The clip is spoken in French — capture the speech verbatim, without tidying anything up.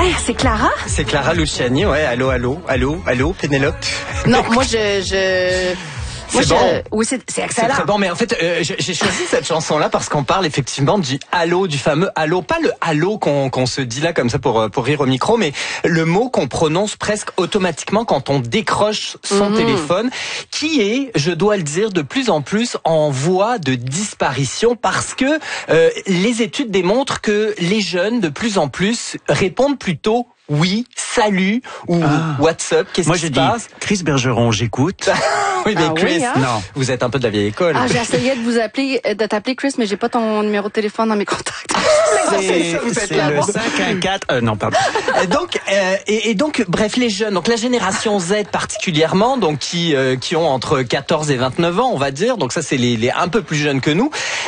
Hey, c'est Clara? C'est Clara Luciani, ouais. Allô, allô, allô, allô, Pénélope. Non, moi, je... je... Moi, C'est je... bon. Oui, c'est, c'est excellent. C'est très bon, mais en fait, euh, j'ai choisi cette chanson-là parce qu'on parle effectivement du allô, du fameux allô, pas le allô qu'on qu'on se dit là comme ça pour pour rire au micro, mais le mot qu'on prononce presque automatiquement quand on décroche son mmh. téléphone, qui est, je dois le dire, de plus en plus en voie de disparition parce que euh, les études démontrent que les jeunes de plus en plus répondent plutôt oui, salut ou ah. what's up, qu'est-ce qui se passe? Moi j'ai dit Chris Bergeron, j'écoute. Oui, mais ah Chris, oui, hein? non, vous êtes un peu de la vieille école. Ah, j'ai essayé de vous appeler, de t'appeler Chris, mais j'ai pas ton numéro de téléphone dans mes contacts. C'est le cinq un quatre. Euh, non, pardon. donc, euh, et, et donc, bref, les jeunes, donc la génération Z particulièrement, donc qui euh, qui ont entre quatorze et vingt-neuf ans, on va dire. Donc ça, c'est les, les un peu plus jeunes que nous.